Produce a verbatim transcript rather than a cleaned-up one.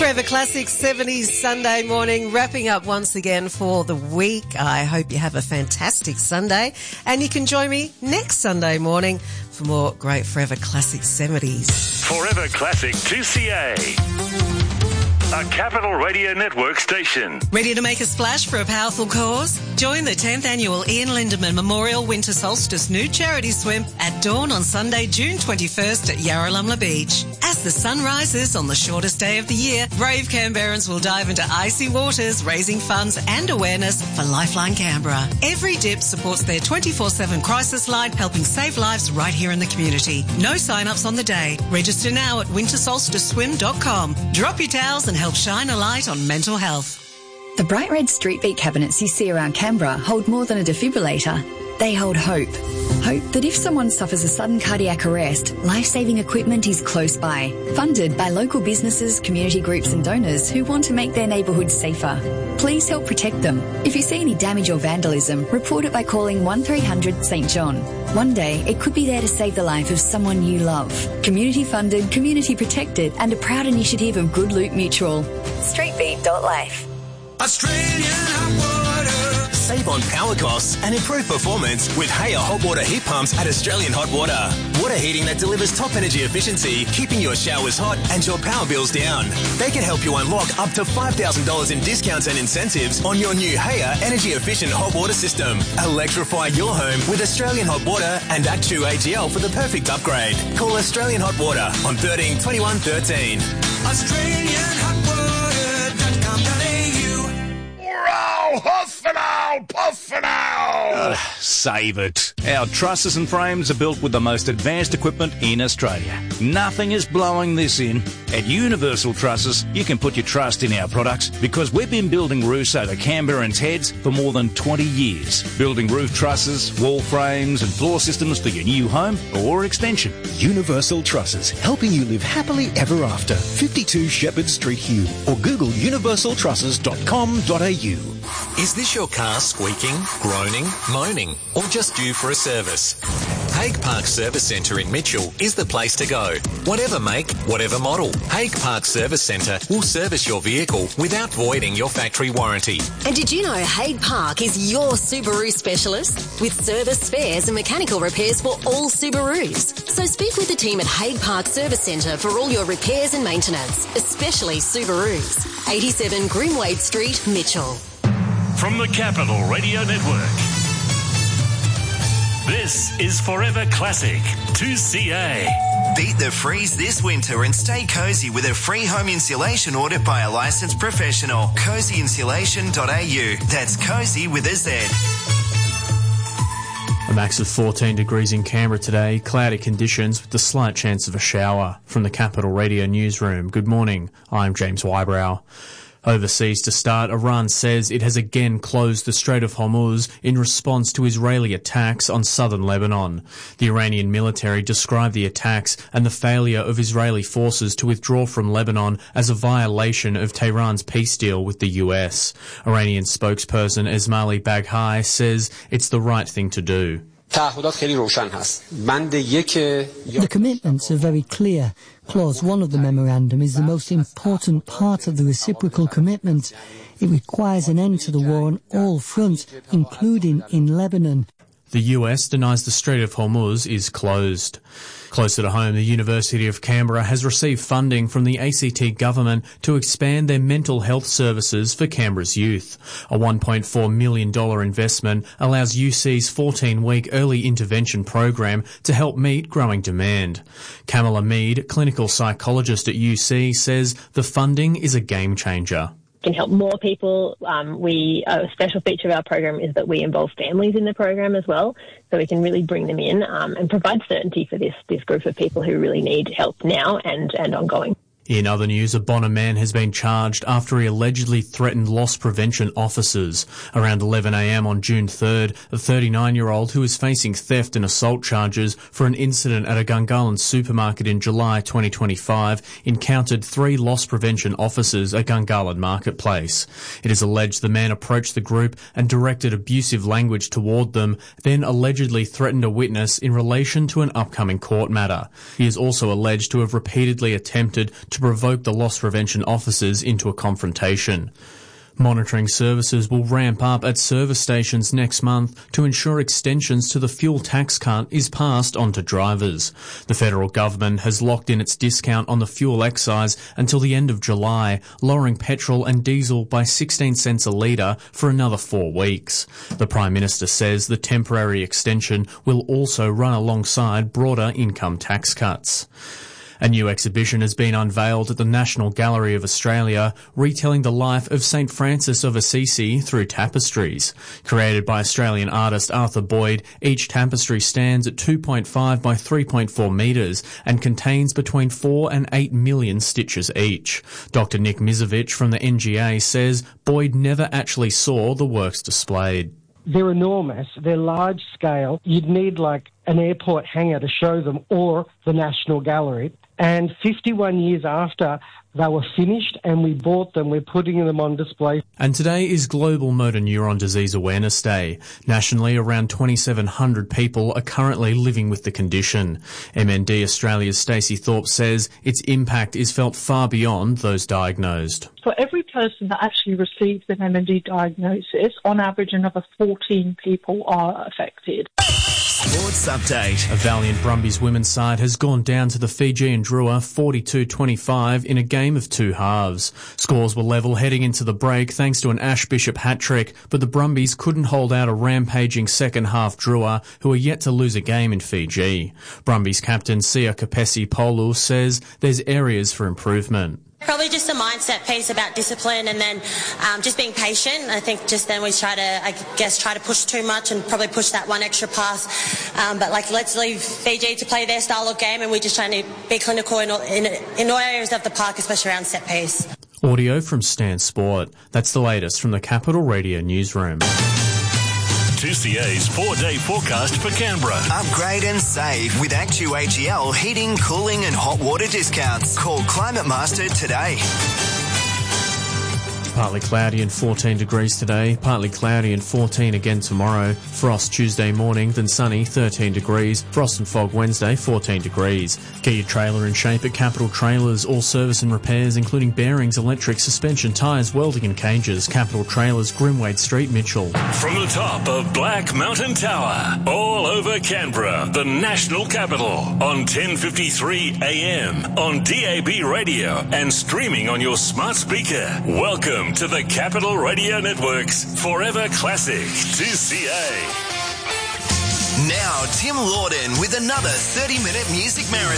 Forever Classic seventies Sunday morning, wrapping up once again for the week. I hope you have a fantastic Sunday, and you can join me next Sunday morning for more great Forever Classic seventies. Forever Classic two C A. A Capital Radio Network station. Ready to make a splash for a powerful cause? Join the tenth Annual Ian Lindemann Memorial Winter Solstice Nude Charity Swim at dawn on Sunday, June twenty-first at Yarralumla Beach. As the sun rises on the shortest day of the year, brave Canberrans will dive into icy waters, raising funds and awareness for Lifeline Canberra. Every dip supports their twenty-four seven crisis line, helping save lives right here in the community. No sign-ups on the day. Register now at winter solstice swim dot com. Drop your towels and help shine a light on mental health. The bright red Street Beat cabinets you see around Canberra hold more than a defibrillator. They hold hope. Hope that if someone suffers a sudden cardiac arrest, life-saving equipment is close by. Funded by local businesses, community groups and donors who want to make their neighbourhoods safer. Please help protect them. If you see any damage or vandalism, report it by calling one three hundred St John. One day, it could be there to save the life of someone you love. Community funded, community protected and a proud initiative of Good Loop Mutual. street beat dot life. Australian hot water. Save on power costs and improve performance with Haya hot water heat pumps at Australian Hot Water. Water heating that delivers top energy efficiency, keeping your showers hot and your power bills down. They can help you unlock up to five thousand dollars in discounts and incentives on your new Haya energy efficient hot water system. Electrify your home with Australian Hot Water and Actu A G L for the perfect upgrade. Call Australian Hot Water on thirteen twenty-one thirteen. Australian hot water dot com dot a u. Wow, huff and owl, puff and owl. Uh, save it. Our trusses and frames are built with the most advanced equipment in Australia. Nothing is blowing this in. At Universal Trusses, you can put your trust in our products because we've been building roofs over Canberrans' heads for more than twenty years. Building roof trusses, wall frames and floor systems for your new home or extension. Universal Trusses, helping you live happily ever after. fifty-two Shepherd Street, Hume, or Google universal trusses dot com dot a u. Is this your car squeaking, groaning, moaning, or just due for a service? Hague Park Service Centre in Mitchell is the place to go. Whatever make, whatever model, Hague Park Service Centre will service your vehicle without voiding your factory warranty. And did you know Hague Park is your Subaru specialist? With service, spares and mechanical repairs for all Subarus. So speak with the team at Hague Park Service Centre for all your repairs and maintenance, especially Subarus. eighty-seven Grimwade Street, Mitchell. From the Capital Radio Network, this is Forever Classic two C A. Beat the freeze this winter and stay cosy with a free home insulation audit by a licensed professional. cozy insulation dot a u. That's cozy with a Z. A max of fourteen degrees in Canberra today, cloudy conditions with the slight chance of a shower. From the Capital Radio Newsroom, good morning, I'm James Wybrow. Overseas to start, Iran says it has again closed the Strait of Hormuz in response to Israeli attacks on southern Lebanon. The Iranian military described the attacks and the failure of Israeli forces to withdraw from Lebanon as a violation of Tehran's peace deal with the U S. Iranian spokesperson Esmaili Baghai says it's the right thing to do. The commitments are very clear. Clause one of the memorandum is the most important part of the reciprocal commitment. It requires an end to the war on all fronts, including in Lebanon. The U S denies the Strait of Hormuz is closed. Closer to home, the University of Canberra has received funding from the A C T government to expand their mental health services for Canberra's youth. A one point four million dollars investment allows U C's fourteen-week early intervention program to help meet growing demand. Camilla Mead, clinical psychologist at U C, says the funding is a game changer. Can help more people. Um, we a special feature of our program is that we involve families in the program as well, so we can really bring them in um, and provide certainty for this this group of people who really need help now and, and ongoing. In other news, a Bonner man has been charged after he allegedly threatened loss prevention officers. Around eleven a m on June third, a thirty-nine-year-old who is facing theft and assault charges for an incident at a Gungahlin supermarket in July twenty twenty-five encountered three loss prevention officers at Gungahlin Marketplace. It is alleged the man approached the group and directed abusive language toward them, then allegedly threatened a witness in relation to an upcoming court matter. He is also alleged to have repeatedly attempted to to provoke the loss prevention officers into a confrontation. Monitoring services will ramp up at service stations next month to ensure extensions to the fuel tax cut is passed on to drivers. The federal government has locked in its discount on the fuel excise until the end of July, lowering petrol and diesel by sixteen cents a litre for another four weeks. The Prime Minister says the temporary extension will also run alongside broader income tax cuts. A new exhibition has been unveiled at the National Gallery of Australia, retelling the life of Saint Francis of Assisi through tapestries. Created by Australian artist Arthur Boyd, each tapestry stands at two point five by three point four metres and contains between four and eight million stitches each. Doctor Nick Mizovich from the N G A says Boyd never actually saw the works displayed. They're enormous. They're large scale. You'd need like an airport hangar to show them, or the National Gallery. And fifty-one years after they were finished and we bought them, we're putting them on display. And today is Global Motor Neuron Disease Awareness Day. Nationally, around twenty-seven hundred people are currently living with the condition. M N D Australia's Stacey Thorpe says its impact is felt far beyond those diagnosed. For every person that actually receives an M N D diagnosis, on average another fourteen people are affected. Sports Update. A valiant Brumbies women's side has gone down to the Fijian Drua forty-two twenty-five in a game of two halves. Scores were level heading into the break thanks to an Ash Bishop hat-trick, but the Brumbies couldn't hold out a rampaging second-half Drua, who are yet to lose a game in Fiji. Brumbies captain Sia Kapesi-Polu says there's areas for improvement. Probably just a mindset piece about discipline and then um, just being patient. I think just then we try to, I guess, try to push too much and probably push that one extra pass. Um, but, like, let's leave Fiji to play their style of game, and we're just trying to be clinical in all, in, in all areas of the park, especially around set piece. Audio from Stan Sport. That's the latest from the Capital Radio newsroom. two C A's four-day forecast for Canberra. Upgrade and save with Actu A G L heating, cooling and hot water discounts. Call Climate Master today. Partly cloudy and fourteen degrees today, partly cloudy and fourteen again tomorrow. Frost Tuesday morning, then sunny, thirteen degrees. Frost and fog Wednesday, fourteen degrees. Get your trailer in shape at Capital Trailers. All service and repairs, including bearings, electric, suspension, tyres, welding and cages. Capital Trailers, Grimwade Street, Mitchell. From the top of Black Mountain Tower, all over Canberra, the national capital, on ten fifty-three A M, on D A B radio and streaming on your smart speaker. Welcome to the Capital Radio Network's Forever Classic two C A. Now, Tim Lawden with another thirty-minute music marathon.